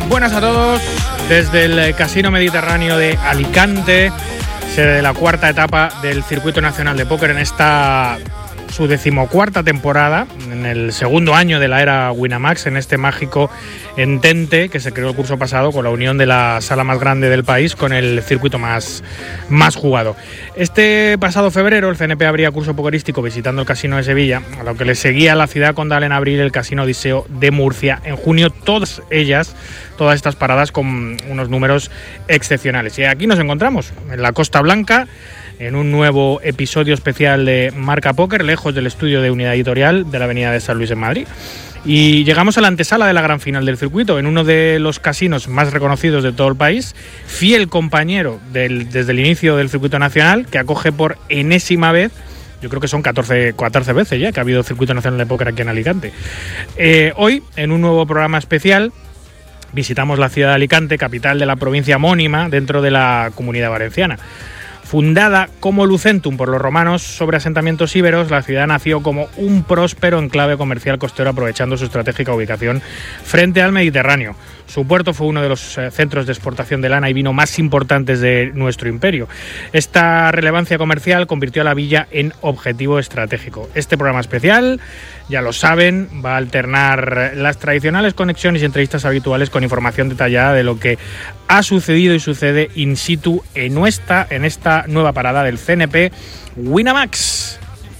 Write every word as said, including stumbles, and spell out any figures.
Buenas a todos, desde el Casino Mediterráneo de Alicante, sede de la cuarta etapa del Circuito Nacional de Póker en esta su decimocuarta temporada, en el segundo año de la era Winamax, en este mágico entente que se creó el curso pasado con la unión de la sala más grande del país con el circuito más, más jugado. Este pasado febrero el C N P abría curso pokerístico visitando el Casino de Sevilla, a lo que le seguía la ciudad condal en abril el Casino Odiseo de Murcia. En junio todas ellas, todas estas paradas con unos números excepcionales. Y aquí nos encontramos, en la Costa Blanca, en un nuevo episodio especial de Marca Póker, lejos del estudio de Unidad Editorial de la Avenida de San Luis en Madrid. Y llegamos a la antesala de la gran final del circuito, en uno de los casinos más reconocidos de todo el país, fiel compañero del, desde el inicio del circuito nacional, que acoge por enésima vez, yo creo que son catorce, catorce veces ya que ha habido circuito nacional de póker aquí en Alicante. Eh, hoy, en un nuevo programa especial, visitamos la ciudad de Alicante, capital de la provincia homónima, dentro de la Comunidad Valenciana. Fundada como Lucentum por los romanos sobre asentamientos íberos, la ciudad nació como un próspero enclave comercial costero aprovechando su estratégica ubicación frente al Mediterráneo. Su puerto fue uno de los centros de exportación de lana y vino más importantes de nuestro imperio. Esta relevancia comercial convirtió a la villa en objetivo estratégico. Este programa especial, ya lo saben, va a alternar las tradicionales conexiones y entrevistas habituales con información detallada de lo que ha sucedido y sucede in situ en, nuestra, en esta nueva parada del C N P Winamax.